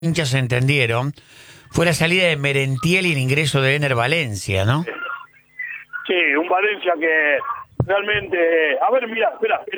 hinchas se entendieron fue la salida de Merentiel y el ingreso de Ener Valencia, ¿no? Sí, un Valencia que realmente... A ver, mira,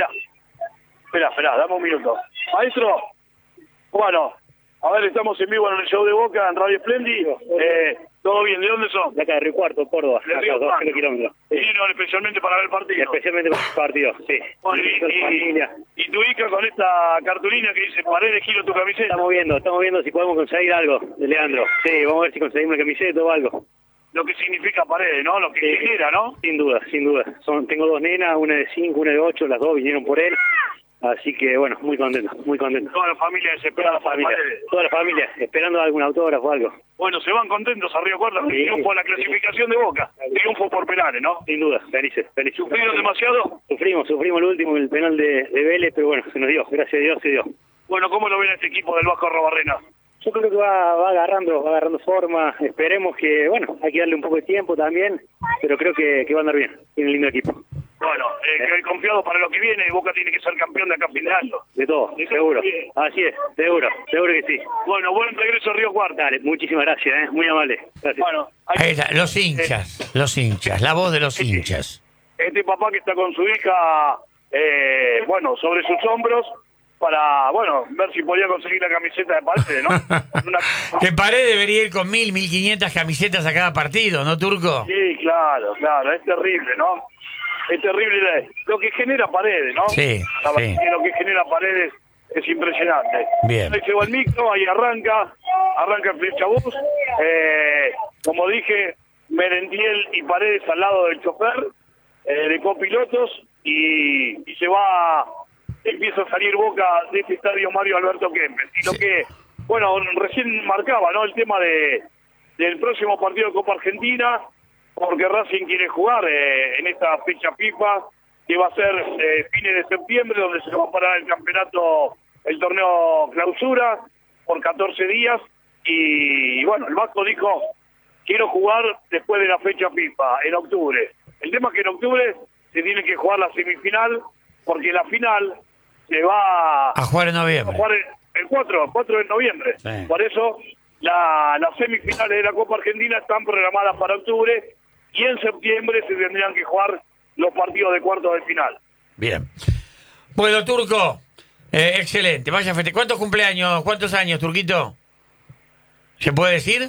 espera, dame un minuto. Maestro, bueno, a ver, estamos en vivo en el show de Boca, en Radio Splendid. ¿Todo bien? ¿De dónde son? De acá, de Río Cuarto, Córdoba. De Río Cuarto. 2 kilómetros. Sí. Vinieron especialmente para ver el partido. Especialmente para el partido, sí. Bueno, y tu hija con esta cartulina que dice Paredes, quiero tu camiseta. Estamos viendo si podemos conseguir algo de Leandro. Sí, vamos a ver si conseguimos una camiseta o algo. Lo que significa Paredes, ¿no? Lo que Sí. genera, ¿no? Sin duda. Tengo 2 nenas, una de 5, una de 8, las dos vinieron por él. Así que, bueno, muy contento. Toda la familia desesperada por Paredes. Toda la familia, esperando algún autógrafo o algo. Bueno, se van contentos a Río Cuarto. Sí, Triunfo en la clasificación de Boca. Triunfo por penales, ¿no? Sin duda, felices. ¿Sufrieron demasiado? Sufrimos el último, el penal de Vélez, pero bueno, se nos dio, gracias a Dios se dio. Bueno, ¿cómo lo ven a este equipo del Vasco Arrobarrena? Yo creo que va agarrando forma. Esperemos que, bueno, hay que darle un poco de tiempo también, pero creo que va a andar bien. Tiene un lindo equipo. Bueno, que confiado para lo que viene, Boca tiene que ser campeón de acá a fin de año. De todo, seguro. Así es, seguro que sí. Bueno, buen regreso a Río Cuarto. Dale, muchísimas gracias, muy amable. Gracias. Bueno, Ahí está, los hinchas, la voz de los hinchas. este papá que está con su hija, bueno, sobre sus hombros, para, bueno, ver si podía conseguir la camiseta de Paredes, ¿no? Que Paredes debería ir con 1.500 camisetas a cada partido, ¿no, Turco? Sí, claro, es terrible, ¿no? Es terrible lo que genera Paredes, ¿no? Sí, La verdad sí. que lo que genera Paredes es impresionante. Bien. Ahí se va el micro, ahí arranca el flechabús. Como dije, Merentiel y Paredes al lado del chofer, de copilotos, y se va, empieza a salir Boca de este estadio Mario Alberto Kempes. Y lo Sí. que, bueno, recién marcaba, ¿no? El tema del próximo partido de Copa Argentina, porque Racing quiere jugar en esta fecha FIFA, que va a ser fines de septiembre, donde se va a parar el campeonato, el torneo clausura, por 14 días, y bueno, el Vasco dijo, quiero jugar después de la fecha FIFA, en octubre. El tema es que en octubre se tiene que jugar la semifinal, porque la final se va A jugar en a noviembre. jugar el 4 de noviembre. Sí. Por eso las semifinales de la Copa Argentina están programadas para octubre, y en septiembre se tendrían que jugar los partidos de cuartos de final. Bien. Bueno, Turco, excelente. Vaya fete. ¿Cuántos años, Turquito? ¿Se puede decir?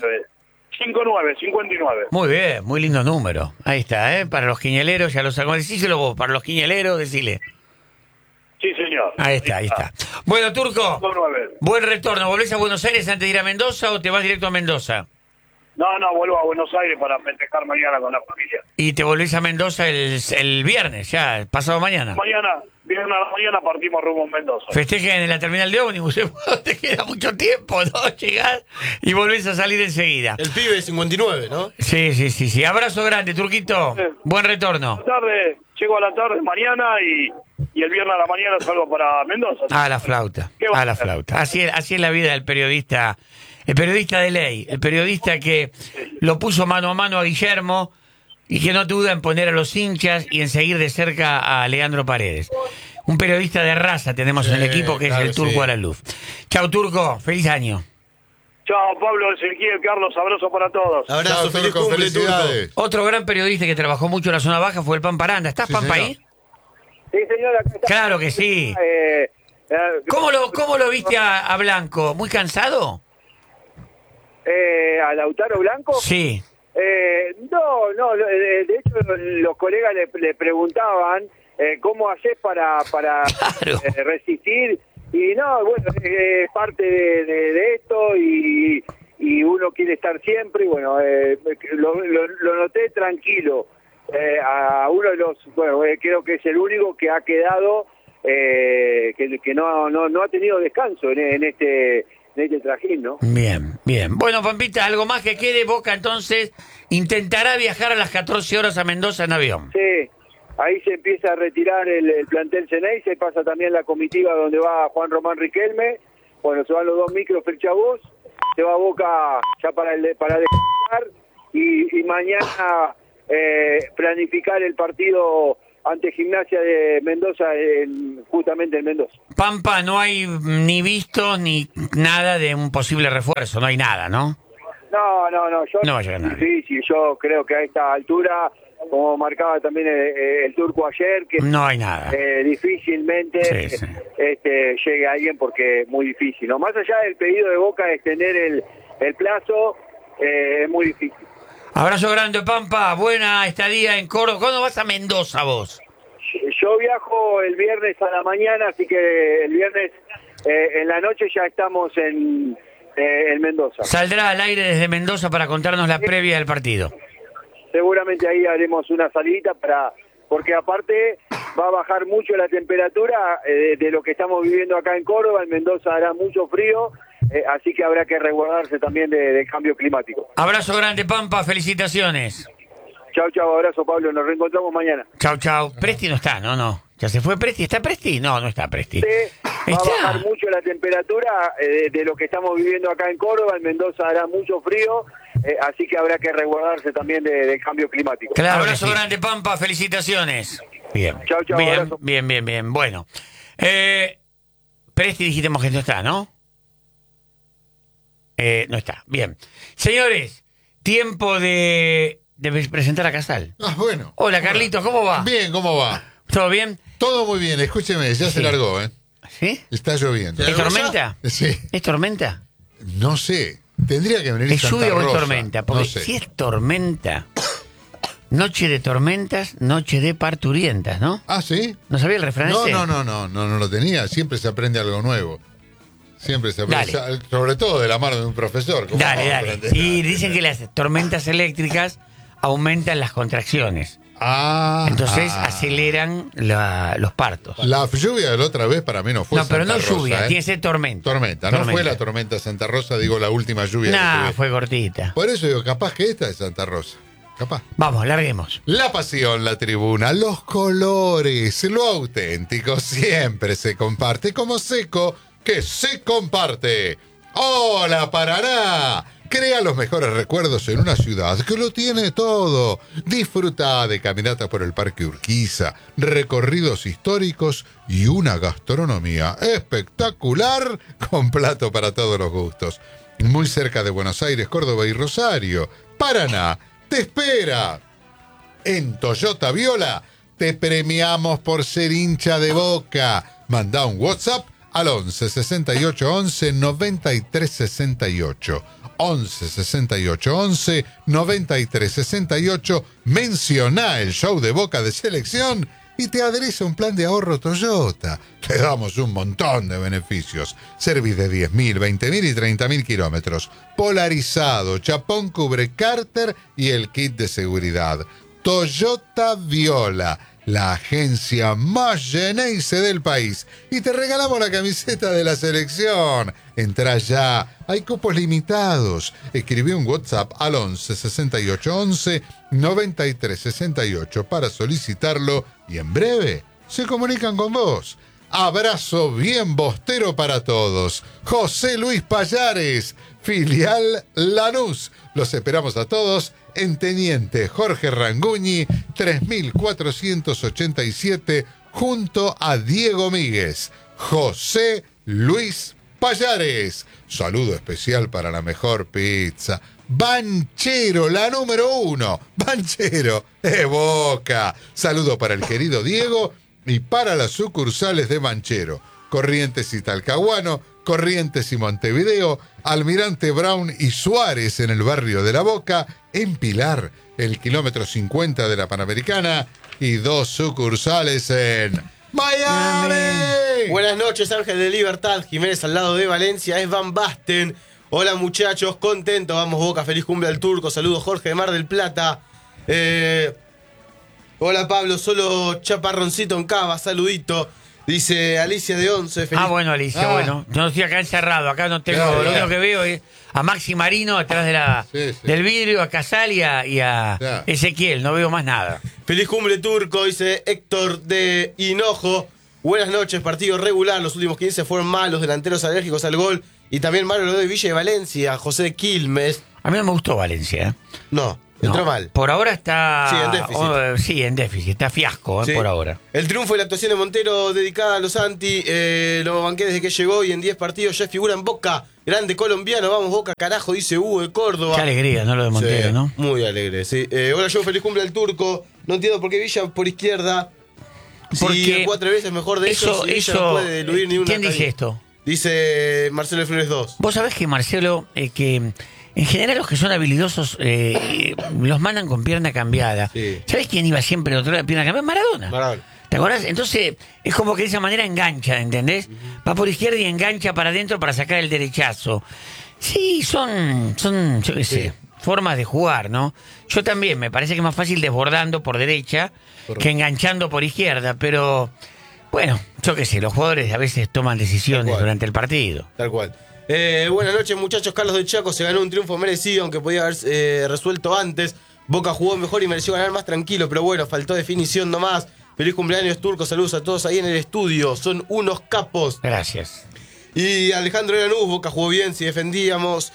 59. Muy bien, muy lindo número. Ahí está, ¿eh? Para los quiñeleros, ya lo sacó. Decíselo vos, para los quiñeleros, decile. Sí, señor. Ahí está. Bueno, Turco, 59. buen retorno. ¿Volvés a Buenos Aires antes de ir a Mendoza o te vas directo a Mendoza? No, vuelvo a Buenos Aires para festejar mañana con la familia. Y te volvés a Mendoza el viernes, ya, pasado mañana. Viernes a la mañana partimos rumbo a Mendoza. Festejen en la terminal de ómnibus, te queda mucho tiempo, ¿no? Llegás y volvés a salir enseguida. El pibe de 59, ¿no? Sí. Abrazo grande, Turquito. Buen retorno. Llego a la tarde mañana y el viernes a la mañana salgo para Mendoza. A la flauta, ¿Qué va a a la hacer? flauta. Así es la vida del periodista, el periodista de ley, el periodista que lo puso mano a mano a Guillermo y que no duda en poner a los hinchas y en seguir de cerca a Leandro Paredes. Un periodista de raza tenemos en el equipo que claro, es el Turco sí. Alaluf. Chau, Turco, feliz año. Chao, Pablo, Ezequiel, Carlos, abrazo para todos. Abrazo, Chao, feliz Turco, cumple, felicidades. Otro gran periodista que trabajó mucho en la zona baja fue el Pampa Aranda. ¿Estás, Sí, Pampa, señor. ahí? Sí, señora. Claro que sí. ¿Cómo lo viste a Blanco? ¿Muy cansado? ¿A Lautaro Blanco? Sí. No, de hecho los colegas le preguntaban cómo haces para Claro. resistir, y no, bueno, es parte de esto, y uno quiere estar siempre, y bueno, lo noté tranquilo. A uno de los, bueno, creo que es el único que ha quedado, que no ha tenido descanso en este trajín, ¿no? Bien. Bueno, Pampita, algo más que quede. Boca entonces intentará viajar a las 14 horas a Mendoza en avión. Sí, ahí se empieza a retirar el plantel Ceney, se pasa también la comitiva donde va Juan Román Riquelme. Bueno, se van los 2 micros Felchabús, se va Boca ya para descansar, y mañana planificar el partido ante Gimnasia de Mendoza, justamente en Mendoza. Pampa, no hay ni visto ni nada de un posible refuerzo, no hay nada, ¿no? No, yo No va a llegar nadie. difícil, yo creo que a esta altura, como marcaba también el turco ayer, que No hay nada. difícilmente Sí. llegue alguien porque es muy difícil, ¿no? Más allá del pedido de Boca de extender el plazo, es muy difícil. Abrazo grande, Pampa. Buena estadía en Córdoba. ¿Cuándo vas a Mendoza vos? Yo viajo el viernes a la mañana, así que el viernes en la noche ya estamos en Mendoza. Saldrá al aire desde Mendoza para contarnos la previa del partido. Seguramente ahí haremos una salida porque aparte va a bajar mucho la temperatura de lo que estamos viviendo acá en Córdoba. En Mendoza hará mucho frío, así que habrá que resguardarse también del cambio climático. Abrazo grande, Pampa. Felicitaciones. Chau, abrazo Pablo, nos reencontramos mañana. Chau. Presti no está, no. ¿Ya se fue Presti? ¿Está Presti? No está Presti. Va a bajar mucho la temperatura de lo que estamos viviendo acá en Córdoba. En Mendoza hará mucho frío, así que habrá que resguardarse también del cambio climático. Claro. Abrazo grande, Pampa. Felicitaciones. Bien. Chau, abrazo. Bien. Bueno. Presti dijimos que no está, ¿no? No está. Bien. Señores, tiempo de presentar a Casal. Bueno. Hola, Carlitos, ¿cómo va? Bien, ¿cómo va? ¿Todo bien? Todo muy bien, escúcheme, ya se largó, ¿eh? ¿Sí? Está lloviendo. ¿Es tormenta? Sí. ¿Es tormenta? No sé, tendría que venir ¿Es Santa lluvia o es Rosa. tormenta? Porque No sé. si es tormenta, noche de tormentas, noche de parturientas, ¿no? Ah, ¿sí? ¿No sabía el refrán ese? No lo tenía. Siempre se aprende algo nuevo. Siempre se aprende, sobre todo de la mano de un profesor. ¿Cómo Dale. vamos a aprender? Y dicen que las tormentas eléctricas aumentan las contracciones. Entonces aceleran los partos. La lluvia de la otra vez para mí no fue Pero Santa no Rosa, lluvia, ¿eh? tiene que ser tormenta. No fue la tormenta Santa Rosa, digo la última lluvia que tuve. Fue cortita. Por eso digo, capaz que esta es Santa Rosa. Capaz. Vamos, larguemos. La pasión, la tribuna, los colores, lo auténtico siempre se comparte como Seco, que se comparte. ¡Hola, Paraná! Crea los mejores recuerdos en una ciudad que lo tiene todo. Disfruta de caminatas por el Parque Urquiza, recorridos históricos y una gastronomía espectacular con plato para todos los gustos. Muy cerca de Buenos Aires, Córdoba y Rosario. Paraná te espera. En Toyota Viola te premiamos por ser hincha de Boca. Manda un WhatsApp al 11 68 11 93 68. 11 68 11 93 68. Menciona el show de Boca de selección y te adherís a un plan de ahorro Toyota. Te damos un montón de beneficios. Service de 10.000, 20.000 y 30.000 kilómetros. Polarizado, chapón cubre cárter y el kit de seguridad. Toyota Viola, la agencia más Geneise del país. Y te regalamos la camiseta de la selección. Entrá ya, hay cupos limitados. Escribí un WhatsApp al 11 68 11 93 68 para solicitarlo y en breve se comunican con vos. Abrazo bien bostero para todos. José Luis Payares, filial Lanús. Los esperamos a todos en Teniente Jorge Ranguñi, 3487, junto a Diego Míguez. José Luis Payares. Saludo especial para la mejor pizza. Banchero, la número 1. Banchero, Boca. Saludo para el querido Diego y para las sucursales de Banchero. Corrientes y Talcahuano, Corrientes y Montevideo, Almirante Brown y Suárez en el barrio de La Boca, en Pilar, el kilómetro 50 de la Panamericana, y 2 sucursales en Miami. Buenas noches, Ángel de Libertad, Jiménez al lado de Valencia, es Van Basten. Hola muchachos, contento, vamos Boca, feliz cumple al turco, saludos Jorge de Mar del Plata. Hola Pablo, solo chaparroncito en cava, saludito. Dice Alicia de 11. Feliz... bueno, Alicia, bueno. Yo no estoy acá encerrado, acá no tengo. Claro, lo único que veo es a Maxi Marino atrás de del vidrio, a Casal y a Ezequiel. No veo más nada. Feliz cumple turco, dice Héctor de Hinojo. Buenas noches, partido regular. Los últimos 15 fueron malos, delanteros alérgicos al gol. Y también malo lo de Villa y Valencia, José Quilmes. A mí no me gustó Valencia. No. Entró mal. Por ahora está... Sí, en déficit. Sí, en déficit. Está fiasco, Sí. por ahora. El triunfo y la actuación de Montero dedicada a los Santi, lo banqué desde que llegó y en 10 partidos ya figura en Boca. Grande colombiano, vamos Boca, carajo, dice Hugo de Córdoba. Qué alegría, ¿no? Lo de Montero, Sí, ¿no? muy alegre, sí. Hola, yo feliz cumple al Turco. No entiendo por qué Villa por izquierda. Porque Si 4 veces mejor de ellos, y Villa no puede eludir ni una. ¿Quién dice caída. esto? Dice Marcelo Flores 2. Vos sabés que Marcelo, que en general los que son habilidosos los mandan con pierna cambiada. Sí. ¿Sabés quién iba siempre de otra pierna cambiada? Maradona. Maradona. ¿Te acordás? Entonces es como que de esa manera engancha, ¿entendés? Va por izquierda y engancha para adentro para sacar el derechazo. Sí, son yo qué sé, formas de jugar, ¿no? Yo también, me parece que es más fácil desbordando por derecha que enganchando por izquierda, pero bueno, yo qué sé, los jugadores a veces toman decisiones durante el partido. Tal cual. Buenas noches, muchachos. Carlos de Chaco se ganó un triunfo merecido, aunque podía haber resuelto antes. Boca jugó mejor y mereció ganar más tranquilo, pero bueno, faltó definición nomás. Feliz cumpleaños, Turco. Saludos a todos ahí en el estudio. Son unos capos. Gracias. Y Alejandro Lanús, Boca jugó bien. Si defendíamos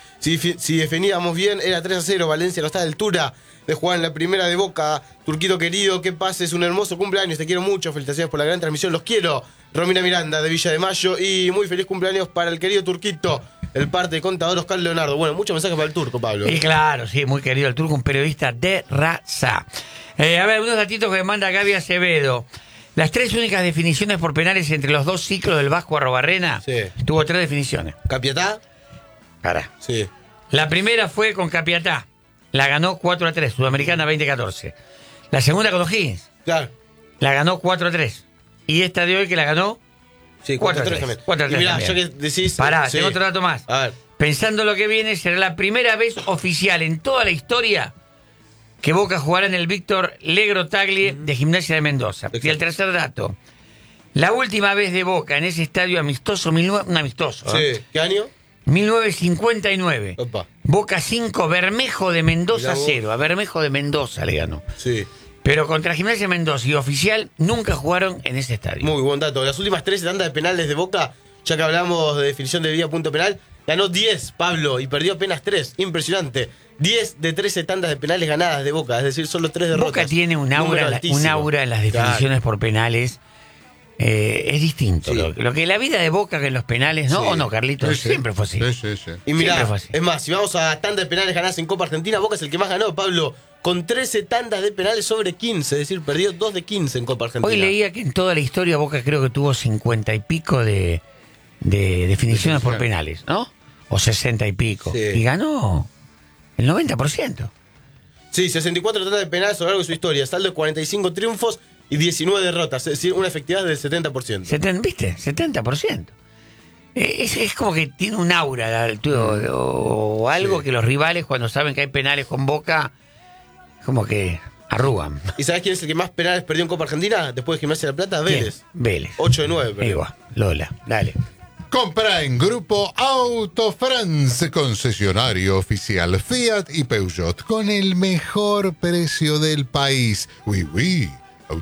bien, era 3-0. Valencia no está a la altura de jugar en la primera de Boca. Turquito querido, que pases un hermoso cumpleaños. Te quiero mucho. Felicitaciones por la gran transmisión. Los quiero. Romina Miranda, de Villa de Mayo. Y muy feliz cumpleaños para el querido Turquito, el parte de contador Oscar Leonardo. Bueno, muchos mensajes para el Turco, Pablo. Y claro, sí, muy querido el Turco, un periodista de raza. A ver, unos datitos que me manda Gaby Acevedo. Las 3 únicas definiciones por penales entre los 2 ciclos del Vasco Arrobarrena, Sí. tuvo 3 definiciones. ¿Capiatá? Pará. Sí. La primera fue con Capiatá. La ganó 4-3, Sudamericana 2014. La segunda con O'Higgins. Claro. La ganó 4-3. Y esta de hoy que la ganó Sí, 4-3 también. 4-3 Y mirá, también. ya que decís. Pará, sí. tengo otro dato más. A ver. Pensando lo que viene, será la primera vez oficial en toda la historia que Boca jugará en el Víctor Legro Taglie de Gimnasia de Mendoza. Exacto. Y el tercer dato, la última vez de Boca en ese estadio amistoso, un amistoso, Sí. ¿Qué año? 1959. Opa. Boca 5, Bermejo de Mendoza Mirá vos. 0. A Bermejo de Mendoza le ganó. Sí. Pero contra Gimnasia de Mendoza y oficial nunca jugaron en ese estadio. Muy buen dato. Las últimas 3 tandas de penales de Boca, ya que hablamos de definición de vía punto penal, ganó 10, Pablo, y perdió apenas 3. Impresionante. 10 de 13 tandas de penales ganadas de Boca, es decir, solo 3 derrotas. Boca tiene un Número aura altísimo. en las definiciones por penales. Es distinto. Sí. Lo que la vida de Boca que en los penales, ¿no? Sí. ¿O no, Carlitos? Sí, sí. Siempre fue así. Sí, sí, sí. Y mirá, Siempre fue así. es más, si vamos a tandas de penales ganadas en Copa Argentina, Boca es el que más ganó, Pablo, con 13 tandas de penales sobre 15, es decir, perdió 2 de 15 en Copa Argentina. Hoy leía que en toda la historia Boca creo que tuvo 50 y pico de definiciones por penales, ¿no? O 60 y pico. Sí. Y ganó el 90%. Sí, 64 tandas de penales a lo largo de su historia, saldo de 45 triunfos y 19 derrotas, es decir, una efectividad del 70%. ¿Viste? 70%. Es como que tiene un aura o algo Sí. que los rivales cuando saben que hay penales con Boca, como que arrugan. ¿Y sabés quién es el que más penales perdió en Copa Argentina después de Gimnasia de la Plata? Vélez. ¿Quién? Vélez. 8 de 9. perdió. Igual, Lola, dale. Compra en Grupo Auto France, concesionario oficial Fiat y Peugeot con el mejor precio del país. Oui, oui,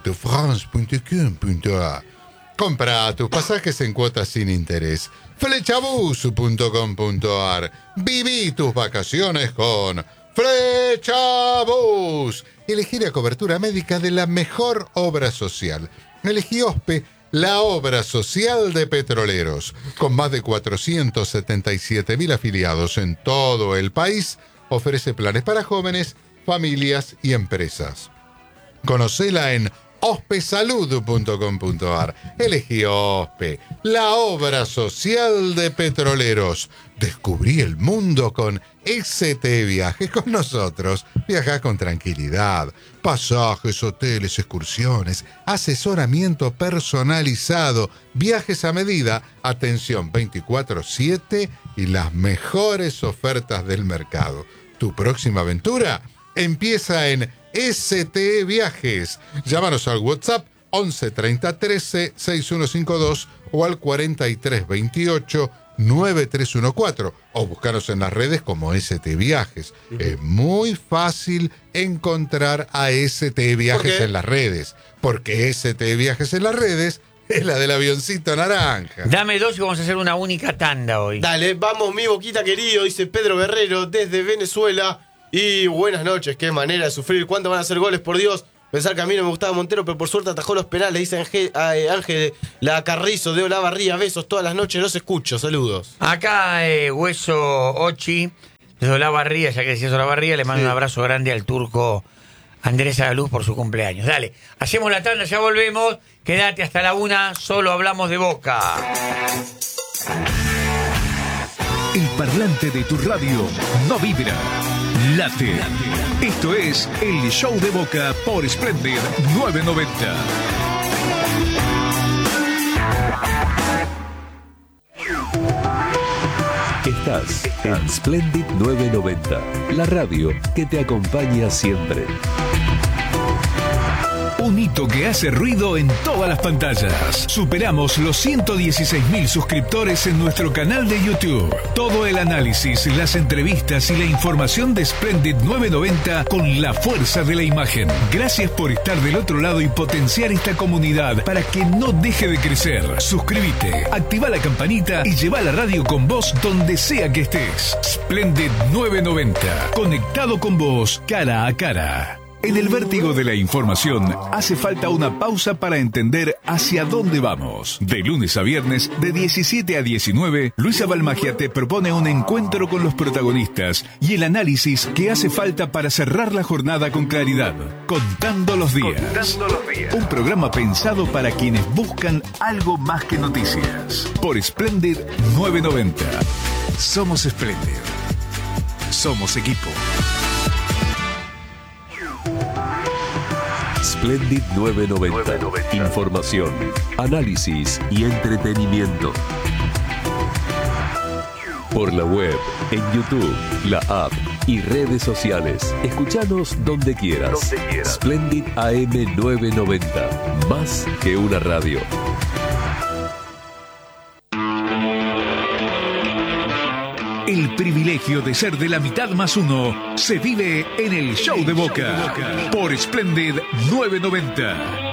autofrance.com.ar. Compra tus pasajes en cuotas sin interés. Flechabus.com.ar. Viví tus vacaciones con Flechabus. Elegí la cobertura médica de la mejor obra social. Elegí OSPE, la obra social de petroleros. Con más de 477.000 afiliados en todo el país, ofrece planes para jóvenes, familias y empresas. Conocela en ospesalud.com.ar. Elegí OSPE, la obra social de petroleros. Descubrí el mundo con ST Viajes. Con nosotros viajá con tranquilidad. Pasajes, hoteles, excursiones, asesoramiento personalizado, viajes a medida, atención 24/7 y las mejores ofertas del mercado. Tu próxima aventura empieza en ST Viajes. Llámanos al WhatsApp 11 30 13 6152 o al 43 28 9314 o búscanos en las redes como ST Viajes. Es muy fácil encontrar a ST Viajes ¿Por qué? en las redes, porque ST Viajes en las redes es la del avioncito naranja. Dame 2 y vamos a hacer una única tanda hoy. Dale, vamos mi Boquita querido, dice Pedro Guerrero desde Venezuela. Y buenas noches, qué manera de sufrir. ¿Cuántos van a hacer goles, por Dios? Pensar que a mí no me gustaba Montero, pero por suerte atajó los penales. Dice Ángel La Carrizo de Olavarría. Besos todas las noches, los escucho. Saludos. Acá Hueso Ochi de Olavarría, ya que decías Olavarría, le mando un abrazo grande al turco Andrés Agaluz por su cumpleaños. Dale, hacemos la tanda, ya volvemos. Quédate hasta la 1, solo hablamos de Boca. El parlante de tu radio no vibra, late. Esto es el Show de Boca por Splendid 990. Estás en Splendid 990, la radio que te acompaña siempre. Un hito que hace ruido en todas las pantallas. Superamos los 116.000 suscriptores en nuestro canal de YouTube. Todo el análisis, las entrevistas y la información de Splendid 990 con la fuerza de la imagen. Gracias por estar del otro lado y potenciar esta comunidad para que no deje de crecer. Suscríbete, activa la campanita y lleva la radio con vos donde sea que estés. Splendid 990, conectado con vos cara a cara. En el vértigo de la información hace falta una pausa para entender hacia dónde vamos. De lunes a viernes, de 17 a 19, Luisa Balmagia te propone un encuentro con los protagonistas y el análisis que hace falta para cerrar la jornada con claridad. Contando los días. Un programa pensado para quienes buscan algo más que noticias. Por Splendid 990. Somos Splendid. Somos equipo. Splendid 990. Información, análisis y entretenimiento. Por la web, en YouTube, la app y redes sociales. Escuchanos donde quieras. Splendid AM 990. Más que una radio. El privilegio de ser de la mitad más uno se vive en el Show de Boca por Splendid 990.